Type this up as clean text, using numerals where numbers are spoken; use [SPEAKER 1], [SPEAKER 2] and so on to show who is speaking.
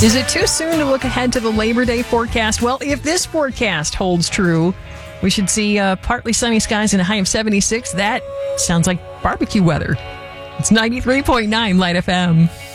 [SPEAKER 1] Is it too soon to look ahead to the Labor Day forecast? Well, if this forecast holds true, we should see partly sunny skies and a high of 76. That sounds like barbecue weather. It's 93.9 Light FM.